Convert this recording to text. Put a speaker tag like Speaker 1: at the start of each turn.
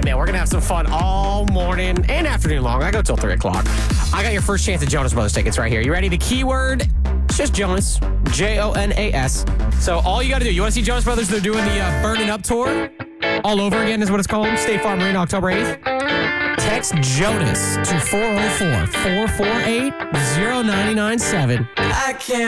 Speaker 1: know. We're going to have some fun all morning and afternoon long. I go till 3 o'clock. I got your first chance at Jonas Brothers tickets right here. You ready? The keyword, it's just Jonas. Jonas. So all you got to do, you want to see Jonas Brothers? They're doing the Burning Up tour. All over again is what it's called. State Farm Arena, October 8th. Text Jonas to 404-448-0997.
Speaker 2: I can't